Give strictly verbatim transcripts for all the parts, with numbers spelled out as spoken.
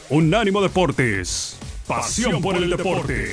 Unánimo Deportes, pasión por el deporte.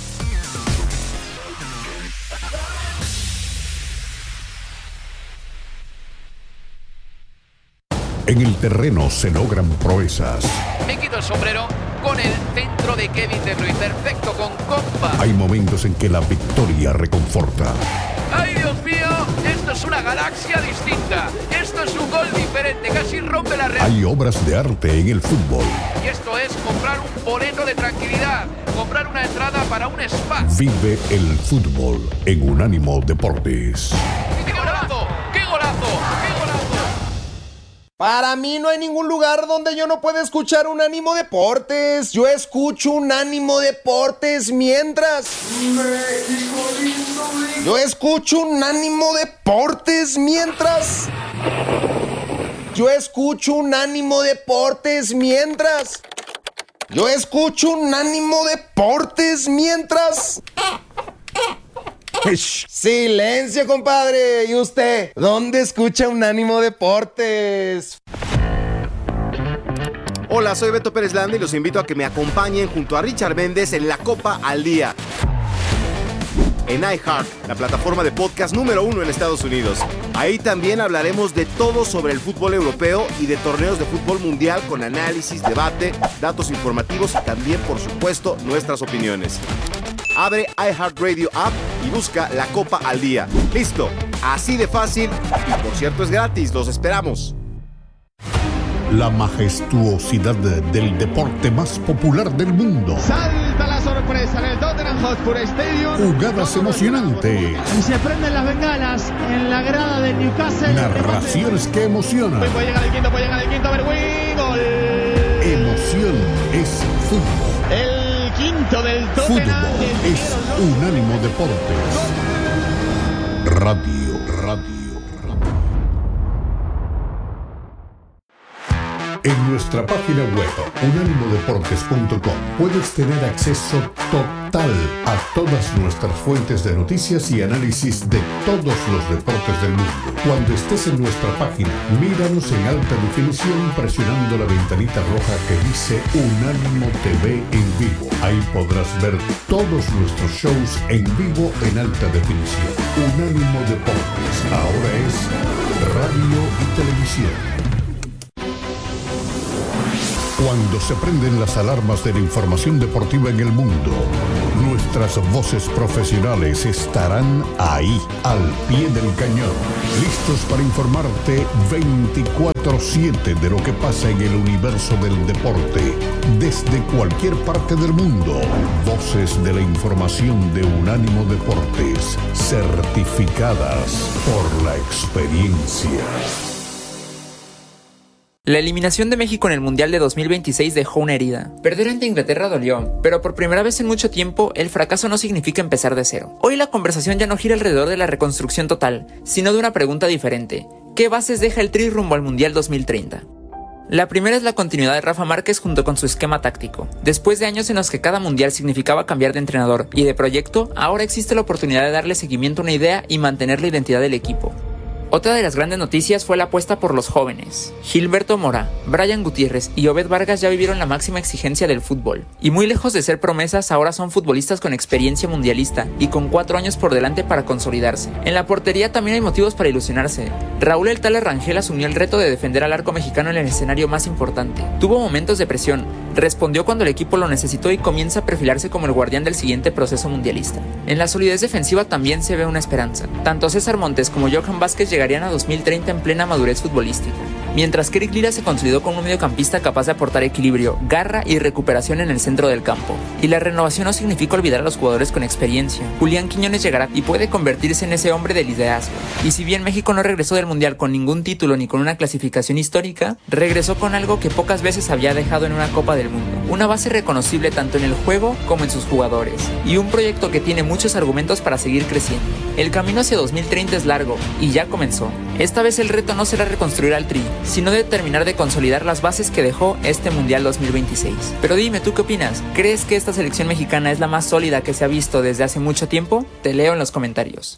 En el terreno se logran proezas. Me quito el sombrero con el centro de Kevin De Bruyne, perfecto con compa. Hay momentos en que la victoria reconforta. ¡Ay, Dios mío! Esto es una galaxia distinta. Esto es un gol diferente, casi rompe la red. Hay obras de arte en el fútbol. Y esto es comprar un boleto de tranquilidad, comprar una entrada para un spa. Vive el fútbol en Unánimo Deportes. ¡Qué golazo! ¡Qué golazo! ¡Qué golazo! Para mí no hay ningún lugar donde yo no pueda escuchar Unánimo Deportes. Yo escucho Unánimo Deportes mientras... México lindo, lindo. Yo escucho Unánimo Deportes mientras... Yo escucho Unánimo Deportes mientras... Yo escucho Unánimo Deportes mientras... Silencio, compadre. ¿Y usted? ¿Dónde escucha Unánimo Deportes? Hola, soy Beto Pérez Landa y los invito a que me acompañen junto a Richard Méndez en La Copa al Día. En iHeart, la plataforma de podcast número uno en Estados Unidos. Ahí también hablaremos de todo sobre el fútbol europeo y de torneos de fútbol mundial con análisis, debate, datos informativos y también, por supuesto, nuestras opiniones. Abre iHeartRadio App y busca La Copa al Día. ¡Listo! Así de fácil y, por cierto, es gratis. ¡Los esperamos! La majestuosidad del deporte más popular del mundo. Salta la sorpresa en el Tottenham Hotspur Stadium. Jugadas emocionantes. Y se prenden las bengalas en la grada de Newcastle. Narraciones que emocionan. Puede llegar el quinto, puede llegar el quinto. A ver, win, gol. Emoción es fútbol. El quinto del Tottenham. Fútbol es Unánimo Deportes. Radio, radio. En nuestra página web, unánimo deportes punto com, puedes tener acceso total a todas nuestras fuentes de noticias y análisis de todos los deportes del mundo. Cuando estés en nuestra página, míranos en alta definición presionando la ventanita roja que dice Unánimo T V en vivo. Ahí podrás ver todos nuestros shows en vivo en alta definición. Unánimo Deportes, ahora es radio y televisión. Cuando se prenden las alarmas de la información deportiva en el mundo, nuestras voces profesionales estarán ahí, al pie del cañón, listos para informarte veinticuatro siete de lo que pasa en el universo del deporte, desde cualquier parte del mundo. Voces de la información de Unánimo Deportes, certificadas por la experiencia. La eliminación de México en el Mundial de dos mil veintiséis dejó una herida. Perder ante Inglaterra dolió, pero por primera vez en mucho tiempo, el fracaso no significa empezar de cero. Hoy la conversación ya no gira alrededor de la reconstrucción total, sino de una pregunta diferente. ¿Qué bases deja el Tri rumbo al Mundial dos mil treinta? La primera es la continuidad de Rafa Márquez junto con su esquema táctico. Después de años en los que cada mundial significaba cambiar de entrenador y de proyecto, ahora existe la oportunidad de darle seguimiento a una idea y mantener la identidad del equipo. Otra de las grandes noticias fue la apuesta por los jóvenes. Gilberto Mora, Brian Gutiérrez y Obed Vargas ya vivieron la máxima exigencia del fútbol. Y muy lejos de ser promesas, ahora son futbolistas con experiencia mundialista y con cuatro años por delante para consolidarse. En la portería también hay motivos para ilusionarse. Raúl El Tala Rangel asumió el reto de defender al arco mexicano en el escenario más importante. Tuvo momentos de presión, respondió cuando el equipo lo necesitó y comienza a perfilarse como el guardián del siguiente proceso mundialista. En la solidez defensiva también se ve una esperanza. Tanto César Montes como Johan Vázquez llegarían a dos mil treinta en plena madurez futbolística, mientras que Eric Lira se consolidó como un mediocampista capaz de aportar equilibrio, garra y recuperación en el centro del campo. Y la renovación no significa olvidar a los jugadores con experiencia. Julián Quiñones llegará y puede convertirse en ese hombre de liderazgo. Y si bien México no regresó del Mundial con ningún título ni con una clasificación histórica, regresó con algo que pocas veces había dejado en una Copa del Mundo. Una base reconocible tanto en el juego como en sus jugadores. Y un proyecto que tiene muchos argumentos para seguir creciendo. El camino hacia dos mil treinta es largo y ya comenzó. Esta vez el reto no será reconstruir al Tri, sino de terminar de consolidar las bases que dejó este Mundial dos mil veintiséis. Pero dime, ¿tú qué opinas? ¿Crees que esta selección mexicana es la más sólida que se ha visto desde hace mucho tiempo? Te leo en los comentarios.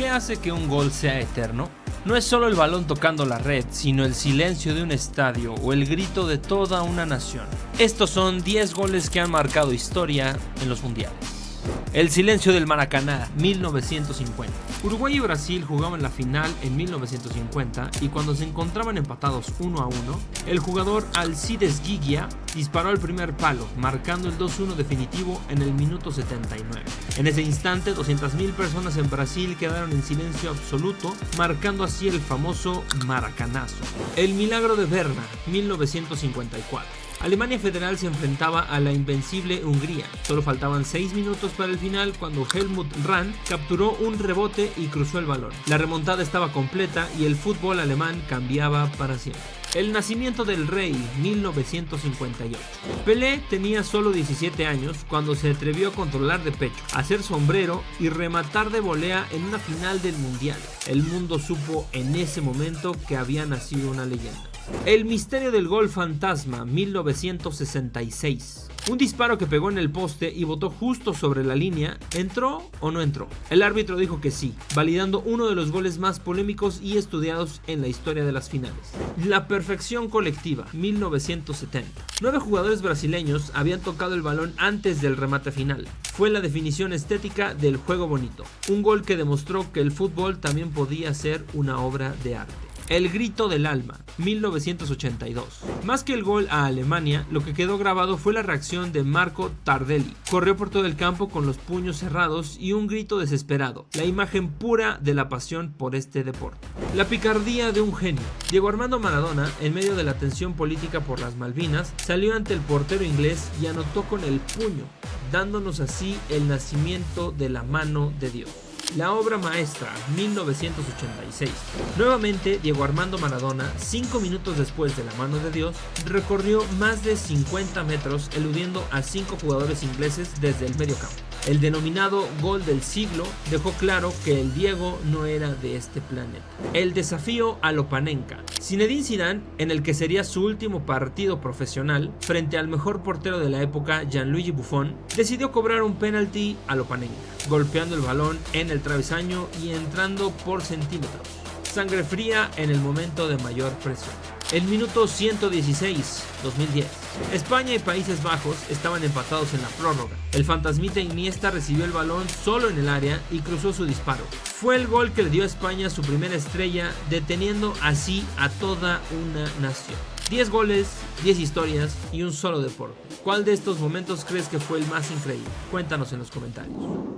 ¿Qué hace que un gol sea eterno? No es solo el balón tocando la red, sino el silencio de un estadio o el grito de toda una nación. Estos son diez goles que han marcado historia en los mundiales. El silencio del Maracaná, mil novecientos cincuenta. Uruguay y Brasil jugaban la final en mil novecientos cincuenta y cuando se encontraban empatados uno a uno, el jugador Alcides Gigia disparó al primer palo, marcando el dos uno definitivo en el minuto setenta y nueve. En ese instante, doscientas mil personas en Brasil quedaron en silencio absoluto, marcando así el famoso Maracanazo. El milagro de Berna, mil novecientos cincuenta y cuatro. Alemania Federal se enfrentaba a la invencible Hungría. Solo faltaban seis minutos para el final cuando Helmut Rahn capturó un rebote y cruzó el balón. La remontada estaba completa y el fútbol alemán cambiaba para siempre. El nacimiento del rey, mil novecientos cincuenta y ocho. Pelé tenía solo diecisiete años cuando se atrevió a controlar de pecho, hacer sombrero y rematar de volea en una final del mundial. El mundo supo en ese momento que había nacido una leyenda. El misterio del gol fantasma, mil novecientos sesenta y seis. Un disparo que pegó en el poste y botó justo sobre la línea, ¿entró o no entró? El árbitro dijo que sí, validando uno de los goles más polémicos y estudiados en la historia de las finales. La perfección colectiva, mil novecientos setenta. Nueve jugadores brasileños habían tocado el balón antes del remate final. Fue la definición estética del juego bonito. Un gol que demostró que el fútbol también podía ser una obra de arte. El grito del alma, mil novecientos ochenta y dos. Más que el gol a Alemania, lo que quedó grabado fue la reacción de Marco Tardelli. Corrió por todo el campo con los puños cerrados y un grito desesperado, la imagen pura de la pasión por este deporte. La picardía de un genio. Diego Armando Maradona, en medio de la tensión política por las Malvinas, salió ante el portero inglés y anotó con el puño, dándonos así el nacimiento de la mano de Dios. La obra maestra, mil novecientos ochenta y seis. Nuevamente, Diego Armando Maradona, cinco minutos después de la mano de Dios, recorrió más de cincuenta metros eludiendo a cinco jugadores ingleses desde el medio campo. El denominado gol del siglo dejó claro que el Diego no era de este planeta. El desafío a Lopanenka. Zinedine Zidane, en el que sería su último partido profesional, frente al mejor portero de la época, Gianluigi Buffon, decidió cobrar un penalti a Lopanenka, golpeando el balón en el travesaño y entrando por centímetros. Sangre fría en el momento de mayor presión. El minuto ciento dieciséis, dos mil diez. España y Países Bajos estaban empatados en la prórroga. El fantasmita Iniesta recibió el balón solo en el área y cruzó su disparo. Fue el gol que le dio a España su primera estrella, deteniendo así a toda una nación. diez goles, diez historias y un solo deporte. ¿Cuál de estos momentos crees que fue el más increíble? Cuéntanos en los comentarios.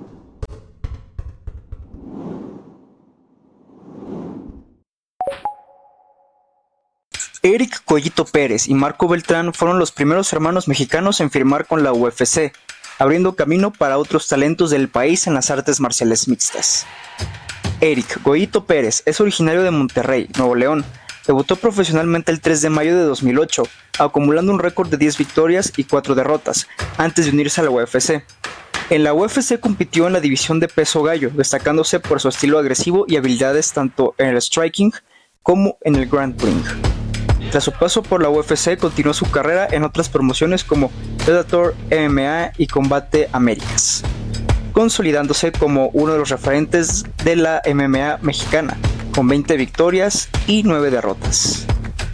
Eric Collito Pérez y Marco Beltrán fueron los primeros hermanos mexicanos en firmar con la U F C, abriendo camino para otros talentos del país en las artes marciales mixtas. Eric Collito Pérez es originario de Monterrey, Nuevo León. Debutó profesionalmente el tres de mayo de dos mil ocho, acumulando un récord de diez victorias y cuatro derrotas, antes de unirse a la U F C. En la U F C compitió en la división de peso gallo, destacándose por su estilo agresivo y habilidades tanto en el striking como en el grappling. Tras su paso por la U F C, continuó su carrera en otras promociones como Bellator, M M A y Combate Américas, consolidándose como uno de los referentes de la M M A mexicana, con veinte victorias y nueve derrotas.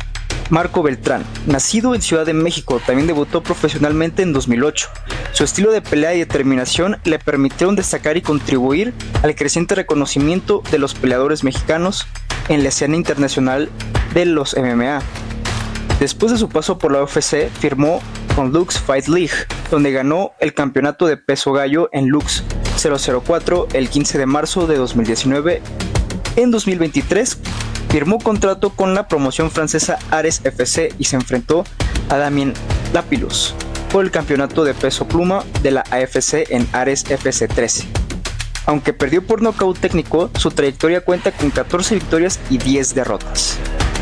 Marco Beltrán, nacido en Ciudad de México, también debutó profesionalmente en dos mil ocho. Su estilo de pelea y determinación le permitieron destacar y contribuir al creciente reconocimiento de los peleadores mexicanos en la escena internacional de los M M A. Después de su paso por la U F C, firmó con Lux Fight League, donde ganó el campeonato de peso gallo en Lux cero cero cuatro el quince de marzo de dos mil diecinueve. En dos mil veintitrés firmó contrato con la promoción francesa Ares F C y se enfrentó a Damien Lapillus por el campeonato de peso pluma de la A F C en Ares F C trece. Aunque perdió por nocaut técnico, su trayectoria cuenta con catorce victorias y diez derrotas.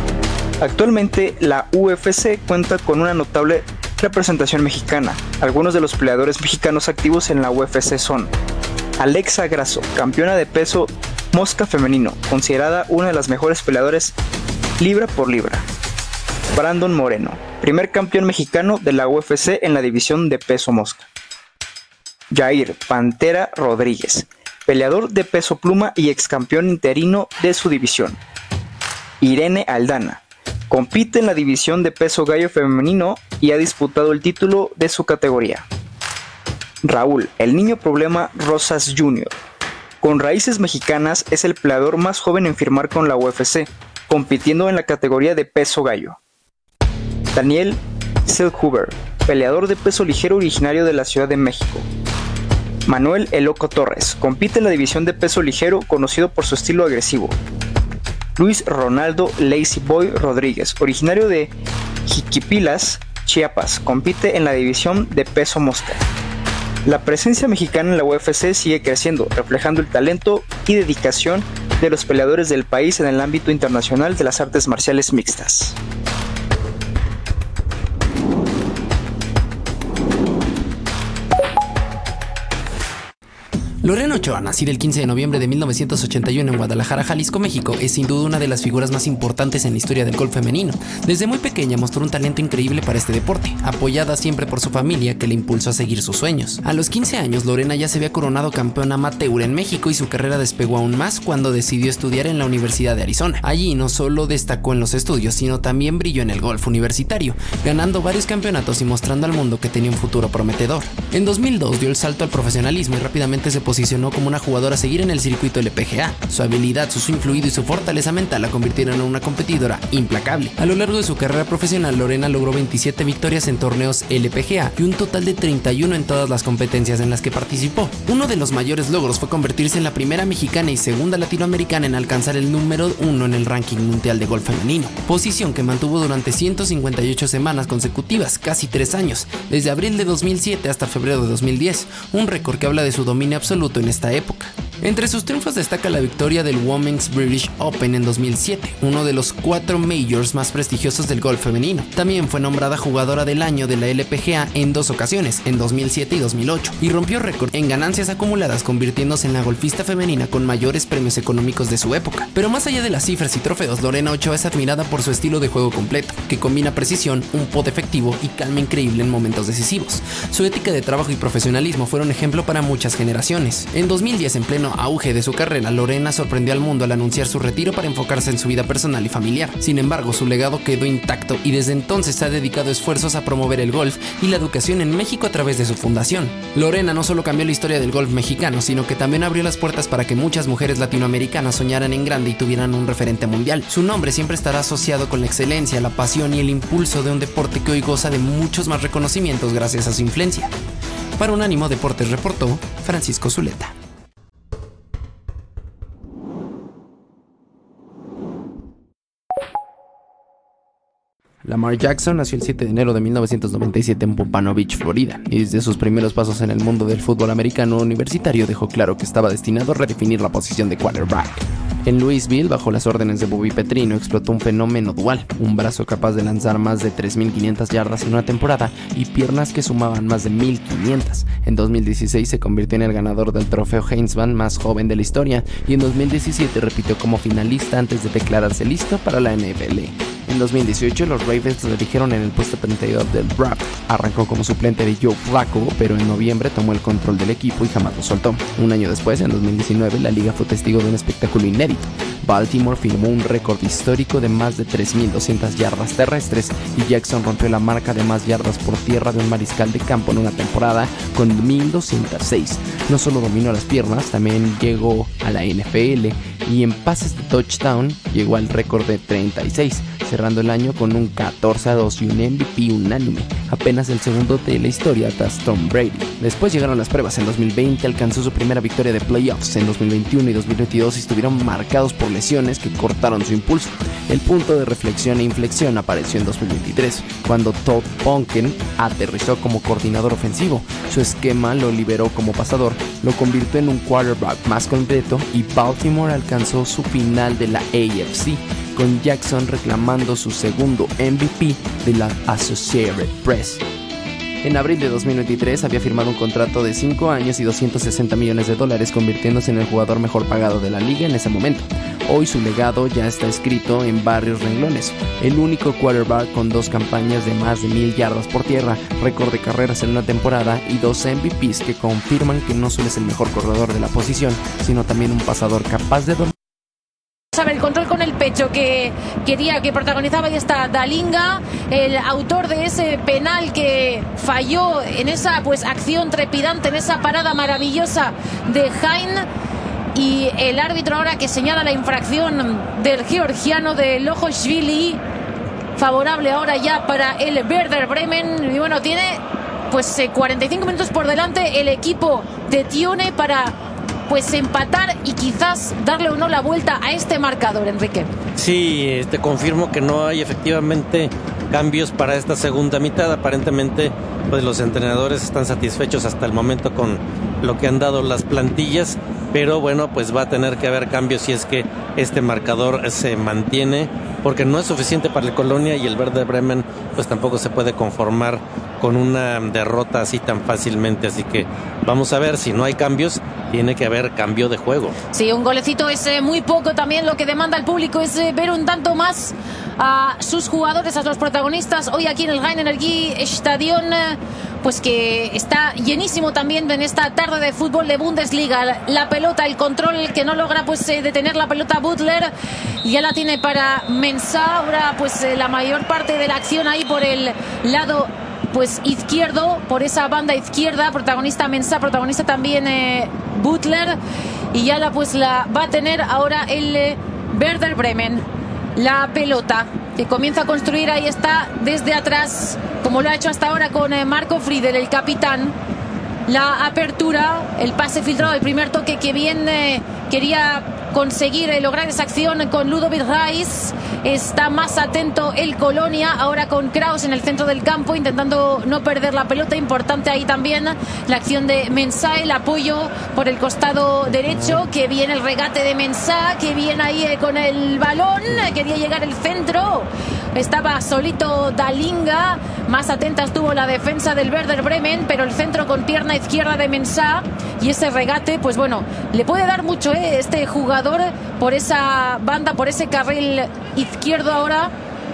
Actualmente, la U F C cuenta con una notable representación mexicana. Algunos de los peleadores mexicanos activos en la U F C son Alexa Grasso, campeona de peso mosca femenino, considerada una de las mejores peleadoras libra por libra. Brandon Moreno, primer campeón mexicano de la U F C en la división de peso mosca. Jair Pantera Rodríguez, peleador de peso pluma y ex campeón interino de su división. Irene Aldana. Compite en la división de peso gallo femenino y ha disputado el título de su categoría. Raúl, el niño problema Rosas junior Con raíces mexicanas, es el peleador más joven en firmar con la U F C, compitiendo en la categoría de peso gallo. Daniel Zellhuber, peleador de peso ligero originario de la Ciudad de México. Manuel El Loco Torres, compite en la división de peso ligero, conocido por su estilo agresivo. Luis Ronaldo Lazy Boy Rodríguez, originario de Jiquipilas, Chiapas, compite en la división de peso mosca. La presencia mexicana en la U F C sigue creciendo, reflejando el talento y dedicación de los peleadores del país en el ámbito internacional de las artes marciales mixtas. Lorena Ochoa, nacida el quince de noviembre de mil novecientos ochenta y uno en Guadalajara, Jalisco, México, es sin duda una de las figuras más importantes en la historia del golf femenino. Desde muy pequeña mostró un talento increíble para este deporte, apoyada siempre por su familia que le impulsó a seguir sus sueños. A los quince años, Lorena ya se había coronado campeona amateur en México y su carrera despegó aún más cuando decidió estudiar en la Universidad de Arizona. Allí no solo destacó en los estudios, sino también brilló en el golf universitario, ganando varios campeonatos y mostrando al mundo que tenía un futuro prometedor. En dos mil dos dio el salto al profesionalismo y rápidamente se posicionó como una jugadora a seguir en el circuito L P G A. Su habilidad, su swing fluido y su fortaleza mental la convirtieron en una competidora implacable. A lo largo de su carrera profesional, Lorena logró veintisiete victorias en torneos L P G A y un total de treinta y uno en todas las competencias en las que participó. Uno de los mayores logros fue convertirse en la primera mexicana y segunda latinoamericana en alcanzar el número uno en el ranking mundial de golf femenino, posición que mantuvo durante ciento cincuenta y ocho semanas consecutivas, casi tres años, desde abril de dos mil siete hasta febrero de dos mil diez, un récord que habla de su dominio absoluto en esta época. Entre sus triunfos destaca la victoria del Women's British Open en dos mil siete, uno de los cuatro majors más prestigiosos del golf femenino. También fue nombrada jugadora del año de la L P G A en dos ocasiones, en dos mil siete y dos mil ocho, y rompió récord en ganancias acumuladas, convirtiéndose en la golfista femenina con mayores premios económicos de su época. Pero más allá de las cifras y trofeos, Lorena Ochoa es admirada por su estilo de juego completo, que combina precisión, un pot efectivo y calma increíble en momentos decisivos. Su ética de trabajo y profesionalismo fueron ejemplo para muchas generaciones. En dos mil diez, en pleno auge de su carrera, Lorena sorprendió al mundo al anunciar su retiro para enfocarse en su vida personal y familiar. Sin embargo, su legado quedó intacto y desde entonces ha dedicado esfuerzos a promover el golf y la educación en México a través de su fundación. Lorena no solo cambió la historia del golf mexicano, sino que también abrió las puertas para que muchas mujeres latinoamericanas soñaran en grande y tuvieran un referente mundial. Su nombre siempre estará asociado con la excelencia, la pasión y el impulso de un deporte que hoy goza de muchos más reconocimientos gracias a su influencia. Para Unánimo Deportes reportó Francisco Zuleta. Lamar Jackson nació el siete de enero de mil novecientos noventa y siete en Pompano Beach, Florida, y desde sus primeros pasos en el mundo del fútbol americano universitario dejó claro que estaba destinado a redefinir la posición de quarterback. En Louisville, bajo las órdenes de Bobby Petrino, explotó un fenómeno dual, un brazo capaz de lanzar más de tres mil quinientas yardas en una temporada y piernas que sumaban más de mil quinientas. En dos mil dieciséis se convirtió en el ganador del trofeo Heisman más joven de la historia y en dos mil diecisiete repitió como finalista antes de declararse listo para la N F L. En dos mil dieciocho los Ravens lo eligieron en el puesto treinta y dos del draft. Arrancó como suplente de Joe Flacco, pero en noviembre tomó el control del equipo y jamás lo soltó. Un año después, en dos mil diecinueve, la liga fue testigo de un espectáculo inédito. Baltimore firmó un récord histórico de más de tres mil doscientas yardas terrestres y Jackson rompió la marca de más yardas por tierra de un mariscal de campo en una temporada con mil doscientas seis. No solo dominó las piernas, también llegó a la N F L y en pases de touchdown llegó al récord de treinta y seis, cerrando el año con un catorce a dos y un M V P unánime, apenas el segundo de la historia tras Tom Brady. Después llegaron las pruebas. En dos mil veinte alcanzó su primera victoria de playoffs. En dos mil veintiuno y dos mil veintidós estuvieron marcados por lesiones que cortaron su impulso. El punto de reflexión e inflexión apareció en dos mil veintitrés, cuando Todd Monken aterrizó como coordinador ofensivo. Su esquema lo liberó como pasador, lo convirtió en un quarterback más completo y Baltimore alcanzó su final de la A F C, con Jackson reclamando su segundo M V P de la Associated Press. En abril de dos mil veintitrés había firmado un contrato de cinco años y doscientos sesenta millones de dólares, convirtiéndose en el jugador mejor pagado de la liga en ese momento. Hoy su legado ya está escrito en varios renglones. El único quarterback con dos campañas de más de mil yardas por tierra, récord de carreras en una temporada y dos M V Pes que confirman que no solo es el mejor corredor de la posición, sino también un pasador capaz de dominar. Sabe el control con el pecho que quería, que protagonizaba ahí está Dalinga, el autor de ese penal que falló en esa pues acción trepidante, en esa parada maravillosa de Hain, y el árbitro ahora que señala la infracción del georgiano de Lojoshvili, favorable ahora ya para el Werder Bremen. Y bueno, tiene pues cuarenta y cinco minutos por delante el equipo de Tione para pues empatar y quizás darle o no la vuelta a este marcador, Enrique. Sí, te confirmo que no hay efectivamente cambios para esta segunda mitad. Aparentemente pues los entrenadores están satisfechos hasta el momento con lo que han dado las plantillas, pero bueno, pues va a tener que haber cambios si es que este marcador se mantiene, porque no es suficiente para el Colonia y el Werder Bremen pues tampoco se puede conformar con una derrota así tan fácilmente, así que vamos a ver, si no hay cambios, tiene que haber cambio de juego. Sí, un golecito es eh, muy poco, también lo que demanda el público es eh, ver un tanto más a sus jugadores, a los protagonistas, hoy aquí en el Rhein-Energie-Stadion, eh, pues que está llenísimo también en esta tarde de fútbol de Bundesliga. La pelota, el control que no logra pues eh, detener la pelota Butler, ya la tiene para Mensah, ahora pues eh, la mayor parte de la acción ahí por el lado pues izquierdo, por esa banda izquierda, protagonista Mensah, protagonista también eh, Butler, y ya la pues la va a tener ahora el eh, Werder Bremen. La pelota que comienza a construir, ahí está desde atrás, como lo ha hecho hasta ahora con eh, Marco Friedel, el capitán. La apertura, el pase filtrado, el primer toque que bien eh, quería conseguir eh, lograr esa acción con Ludovic Reis. Está más atento el Colonia, ahora con Kraus en el centro del campo, intentando no perder la pelota. Importante ahí también la acción de Mensah, el apoyo por el costado derecho, que viene el regate de Mensah, que viene ahí eh, con el balón, quería llegar el centro, estaba solito Dalinga, más atenta estuvo la defensa del Werder Bremen, pero el centro con pierna izquierda de Mensah, y ese regate, pues bueno, le puede dar mucho eh, este jugador por esa banda, por ese carril izquierdo ahora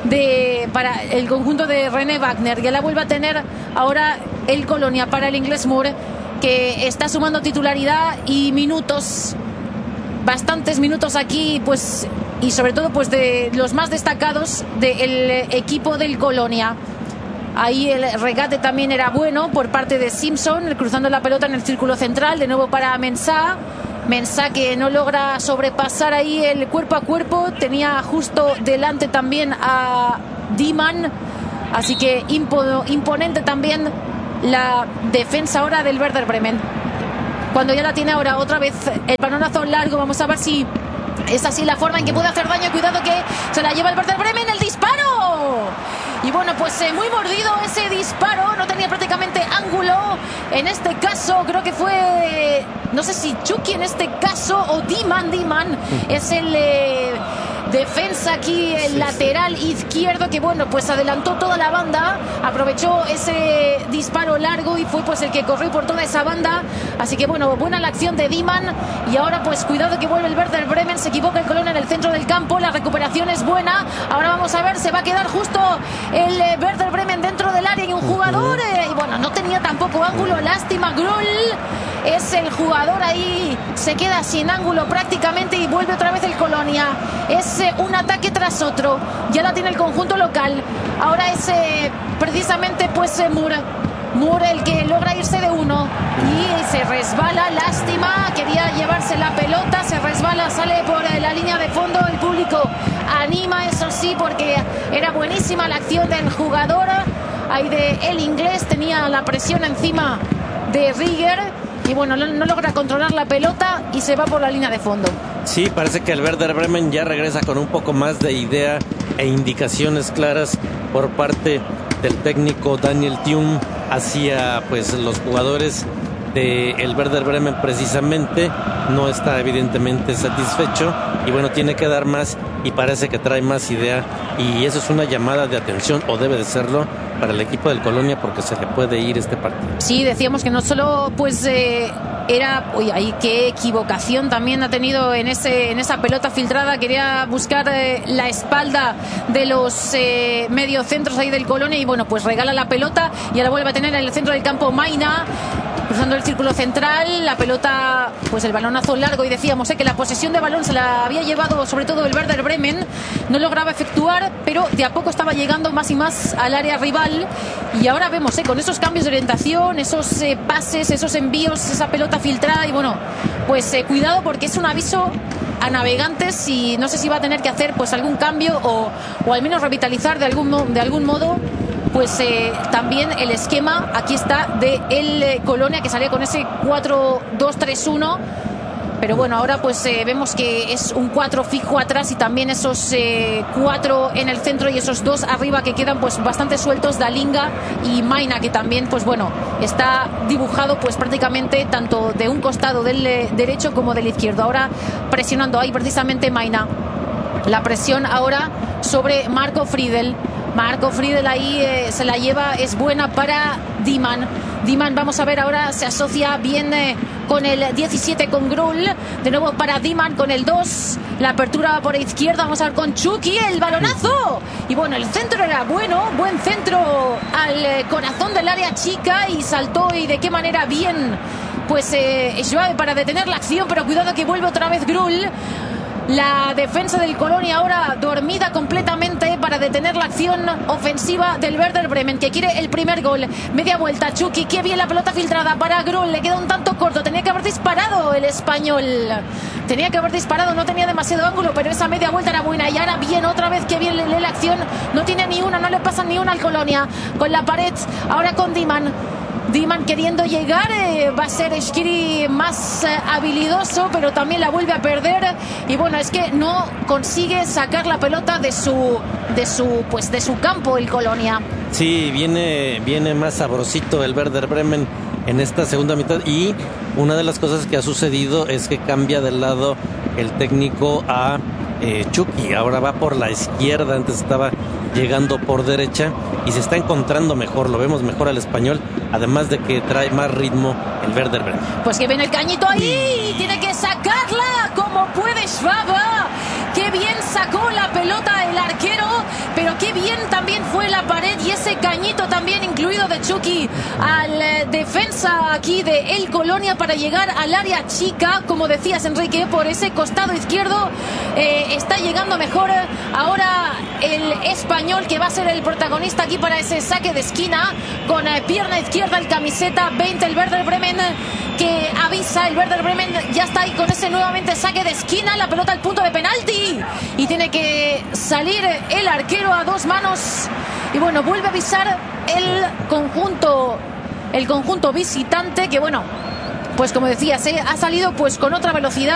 de, para el conjunto de René Wagner. Ya la vuelve a tener ahora el Colonia para el inglés Moore, que está sumando titularidad y minutos, bastantes minutos aquí, pues, y sobre todo pues de los más destacados del equipo del Colonia. Ahí el regate también era bueno por parte de Simpson, cruzando la pelota en el círculo central, de nuevo para Mensah. Mensah que no logra sobrepasar ahí el cuerpo a cuerpo, tenía justo delante también a Diemann, así que impo- imponente también la defensa ahora del Werder Bremen. Cuando ya la tiene ahora otra vez el balonazo largo, vamos a ver si es así la forma en que puede hacer daño. Cuidado que se la lleva el Werder Bremen, el disparo. Y bueno, pues eh, muy mordido ese disparo, no tenía prácticamente ángulo. En este caso creo que fue, no sé si Chucky en este caso o Diemann. Diemann es el eh, defensa aquí, el sí, lateral sí. izquierdo, que bueno, pues adelantó toda la banda, aprovechó ese disparo largo y fue pues el que corrió por toda esa banda. Así que bueno, buena la acción de Diemann. Y ahora pues cuidado que vuelve el Werder Bremen, se equivoca el Colonia en el centro del campo, la recuperación es buena. Ahora vamos a ver, se va a quedar justo el eh, Werder Bremen dentro del área y un jugador, eh, y bueno, no tenía tampoco ángulo, lástima. Groll es el jugador ahí, se queda sin ángulo prácticamente y vuelve otra vez el Colonia. Es eh, un ataque tras otro, ya la tiene el conjunto local. Ahora es eh, precisamente pues eh, Moore Moore el que logra irse de uno y se resbala, lástima, quería llevarse la pelota, se resbala, sale por la línea de fondo. El público anima, eso sí, porque era buenísima la acción del jugador ahí de el inglés, tenía la presión encima de Rieger y bueno, no, no logra controlar la pelota y se va por la línea de fondo. Sí, parece que el Werder Bremen ya regresa con un poco más de idea e indicaciones claras por parte del técnico Daniel Thiem hacia pues los jugadores del Werder Bremen. Precisamente no está evidentemente satisfecho y bueno, tiene que dar más y parece que trae más idea, y eso es una llamada de atención, o debe de serlo, para el equipo del Colonia, porque se le puede ir este partido. Sí, decíamos que no solo pues eh, era, uy, ahí qué equivocación también ha tenido en ese en esa pelota filtrada. Quería buscar eh, la espalda de los eh, mediocentros ahí del Colonia y bueno, pues regala la pelota y ahora vuelve a tener en el centro del campo Maina, cruzando el círculo central, la pelota, pues el balonazo largo, y decíamos eh, que la posesión de balón se la había llevado sobre todo el Werder Bremen, no lograba efectuar, pero de a poco estaba llegando más y más al área rival, y ahora vemos eh, con esos cambios de orientación, esos eh, pases, esos envíos, esa pelota filtrada, y bueno, pues eh, cuidado porque es un aviso a navegantes y no sé si va a tener que hacer pues algún cambio o, o al menos revitalizar de algún, de algún modo pues eh, también el esquema, aquí está, de el eh, Colonia, que salía con ese cuatro dos tres uno, pero bueno, ahora pues eh, vemos que es un cuatro fijo atrás y también esos eh, cuatro en el centro y esos dos arriba que quedan pues bastante sueltos, Dalinga y Maina, que también pues bueno, está dibujado pues prácticamente tanto de un costado del eh, derecho como del izquierdo. Ahora presionando ahí precisamente Maina, la presión ahora sobre Marco Friedel. Marco Friedel ahí eh, se la lleva, es buena para Diman. Diman, vamos a ver, ahora se asocia bien eh, con el diecisiete, con Grul. De nuevo para Diman con el dos. La apertura por izquierda, vamos a ver con Chucky, el balonazo. Y bueno, el centro era bueno, buen centro al eh, corazón del área chica y saltó, y de qué manera bien. Pues eh, Schwab para detener la acción, pero cuidado que vuelve otra vez Grul. La defensa del Colonia ahora dormida completamente para detener la acción ofensiva del Werder Bremen, que quiere el primer gol. Media vuelta, Chucky, qué bien la pelota filtrada para Grul, le queda un tanto corto, tenía que haber disparado el español. Tenía que haber disparado, no tenía demasiado ángulo, pero esa media vuelta era buena. Y ahora bien, otra vez que bien lee la acción, no tiene ni una, no le pasa ni una al Colonia. Con la pared, ahora con Diman. Diman queriendo llegar, eh, va a ser Shqiri más eh, habilidoso, pero también la vuelve a perder. Y bueno, es que no consigue sacar la pelota de su de su pues de su campo el Colonia. Sí, viene viene más sabrosito el Werder Bremen en esta segunda mitad, y una de las cosas que ha sucedido es que cambia de lado el técnico a eh, Chucky. Ahora va por la izquierda, antes estaba llegando por derecha y se está encontrando mejor, lo vemos mejor al español, además de que trae más ritmo el Werder Bremen. Pues que viene el cañito ahí, tiene que sacarla como puede Schwab. Qué bien sacó la pelota el arquero, pero qué bien también fue la pared y ese cañito también incluido de Chucky al eh, defensa aquí de el Colonia para llegar al área chica, como decías Enrique, por ese costado izquierdo eh, está llegando mejor ahora el español, que va a ser el protagonista aquí para ese saque de esquina con eh, pierna izquierda, el camiseta veinte, el Werder Bremen, que avisa, el Werder Bremen ya está ahí con ese nuevamente saque de esquina, la pelota al punto de penalti y tiene que salir el arquero a dos manos y bueno, vuelve a avisar el conjunto el conjunto visitante, que bueno, pues como decías, ¿eh? ha salido pues con otra velocidad.